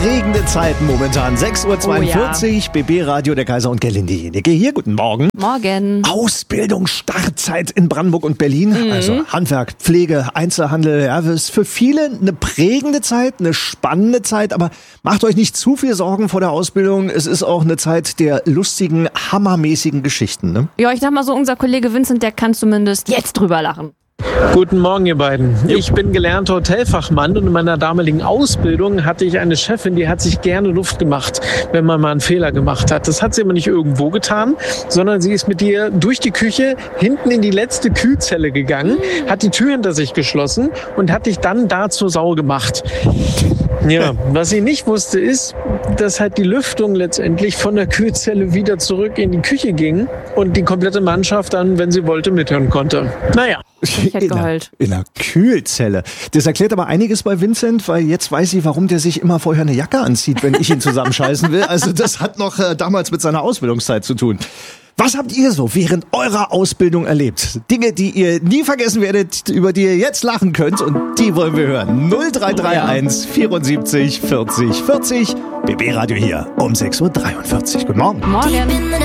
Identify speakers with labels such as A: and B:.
A: prägende Zeiten momentan. 6.42 Uhr, BB Radio, der Kaiser und Gerlin diejenige. Hier, guten Morgen.
B: Morgen.
A: Ausbildung, Startzeit in Brandenburg und Berlin. Also Handwerk, Pflege, Einzelhandel. Ja, das ist für viele eine prägende Zeit, eine spannende Zeit. Aber macht euch nicht zu viel Sorgen vor der Ausbildung. Es ist auch eine Zeit der lustigen, hammermäßigen Geschichten. Ne?
B: Ja, ich sag mal so, unser Kollege Vincent, der kann zumindest jetzt drüber lachen.
C: Guten Morgen, ihr beiden. Ich bin gelernter Hotelfachmann und in meiner damaligen Ausbildung hatte ich eine Chefin, die hat sich gerne Luft gemacht, wenn man mal einen Fehler gemacht hat. Das hat sie aber nicht irgendwo getan, sondern sie ist mit dir durch die Küche hinten in die letzte Kühlzelle gegangen, hat die Tür hinter sich geschlossen und hat dich dann da zur Sau gemacht. Ja, was sie nicht wusste ist, dass halt die Lüftung letztendlich von der Kühlzelle wieder zurück in die Küche ging und die komplette Mannschaft dann, wenn sie wollte, mithören konnte. Naja.
B: Ich hätte geheult.
A: In einer Kühlzelle. Das erklärt aber einiges bei Vincent, weil jetzt weiß ich, warum der sich immer vorher eine Jacke anzieht, wenn ich ihn zusammenscheißen will. Also das hat noch damals mit seiner Ausbildungszeit zu tun. Was habt ihr so während eurer Ausbildung erlebt? Dinge, die ihr nie vergessen werdet, über die ihr jetzt lachen könnt, und die wollen wir hören. 0331 74 40 40. BB Radio hier um 6.43 Uhr. Guten Morgen.
B: Morgen.